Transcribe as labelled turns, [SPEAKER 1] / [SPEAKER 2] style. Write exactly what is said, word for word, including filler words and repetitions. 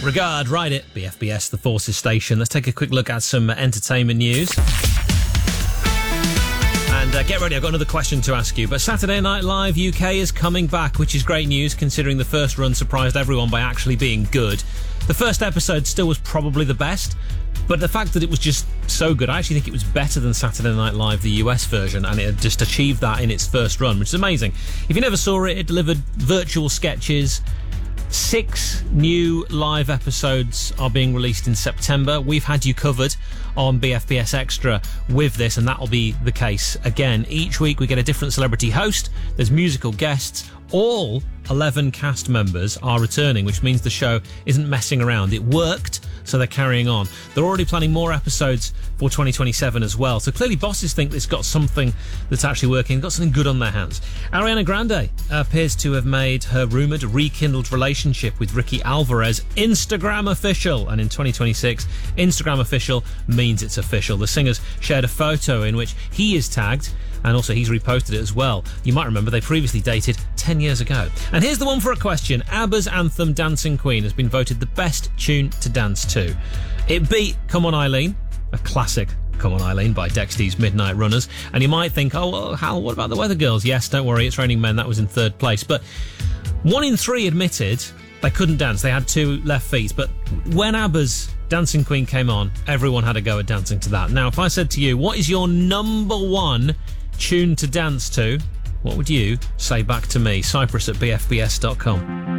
[SPEAKER 1] Regard, ride it, B F B S, the Forces Station. Let's take a quick look at some entertainment news. And uh, get ready, I've got another question to ask you. But Saturday Night Live U K is coming back, which is great news considering the first run surprised everyone by actually being good. The first episode still was probably the best, but the fact that it was just so good, I actually think it was better than Saturday Night Live, the U S version, and it had just achieved that in its first run, which is amazing. If you never saw it, it delivered virtual sketches. Six new live episodes are being released in September. We've had you covered on B F B S Extra with this, and that'll be the case again. Each week we get a different celebrity host. There's musical guests. All eleven cast members are returning, which means the show isn't messing around. It worked, so they're carrying on. They're already planning more episodes for twenty twenty-seven as well. So clearly bosses think it's got something that's actually working, got something good on their hands. Ariana Grande appears to have made her rumoured rekindled relationship with Ricky Alvarez Instagram official. And in twenty twenty-six, Instagram official means it's official. The singers shared a photo in which he is tagged, and also he's reposted it as well. You might remember they previously dated ten years ago. And here's the one for a question. ABBA's anthem Dancing Queen has been voted the best tune to dance to. It beat Come On Eileen, a classic Come On Eileen by Dexys Midnight Runners. And you might think, oh, well, Hal, what about the Weather Girls? Yes, don't worry, It's Raining Men, that was in third place. But one in three admitted they couldn't dance. They had two left feet. But when ABBA's Dancing Queen came on, everyone had a go at dancing to that. Now, if I said to you, what is your number one tune to dance to, what would you say back to me? Cyprus at b f b s dot com.